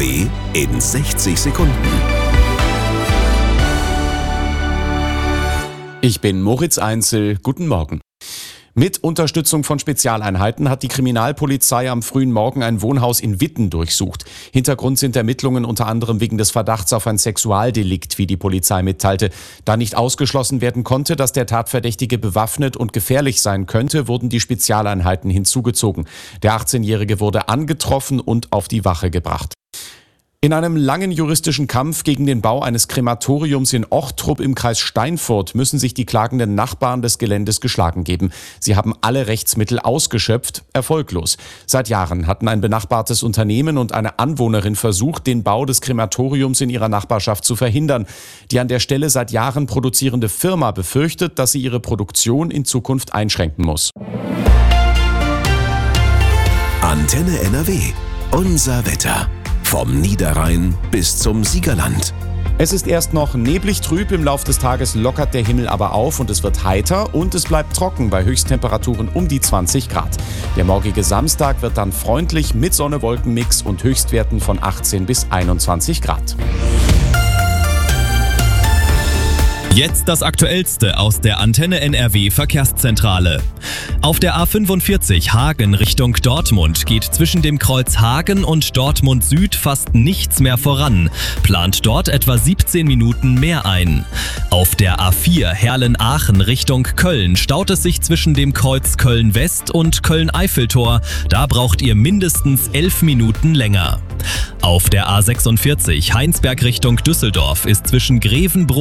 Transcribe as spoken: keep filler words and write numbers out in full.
W in sechzig Sekunden. Ich bin Moritz Einzel. Guten Morgen. Mit Unterstützung von Spezialeinheiten hat die Kriminalpolizei am frühen Morgen ein Wohnhaus in Witten durchsucht. Hintergrund sind Ermittlungen unter anderem wegen des Verdachts auf ein Sexualdelikt, wie die Polizei mitteilte. Da nicht ausgeschlossen werden konnte, dass der Tatverdächtige bewaffnet und gefährlich sein könnte, wurden die Spezialeinheiten hinzugezogen. Der achtzehnjährige wurde angetroffen und auf die Wache gebracht. In einem langen juristischen Kampf gegen den Bau eines Krematoriums in Ochtrup im Kreis Steinfurt müssen sich die klagenden Nachbarn des Geländes geschlagen geben. Sie haben alle Rechtsmittel ausgeschöpft, erfolglos. Seit Jahren hatten ein benachbartes Unternehmen und eine Anwohnerin versucht, den Bau des Krematoriums in ihrer Nachbarschaft zu verhindern. Die an der Stelle seit Jahren produzierende Firma befürchtet, dass sie ihre Produktion in Zukunft einschränken muss. Antenne N R W. Unser Wetter. Vom Niederrhein bis zum Siegerland. Es ist erst noch neblig trüb, im Lauf des Tages lockert der Himmel aber auf und es wird heiter und es bleibt trocken bei Höchsttemperaturen um die zwanzig Grad. Der morgige Samstag wird dann freundlich mit Sonne-Wolken-Mix und Höchstwerten von achtzehn bis einundzwanzig Grad. Jetzt das Aktuellste aus der Antenne N R W Verkehrszentrale. Auf der A fünfundvierzig Hagen Richtung Dortmund geht zwischen dem Kreuz Hagen und Dortmund Süd fast nichts mehr voran. Plant dort etwa siebzehn Minuten mehr ein. Auf der A vier Herlen-Aachen Richtung Köln staut es sich zwischen dem Kreuz Köln West und Köln-Eiffeltor. Da braucht ihr mindestens elf Minuten länger. Auf der A sechsundvierzig Heinsberg Richtung Düsseldorf ist zwischen Grevenbruch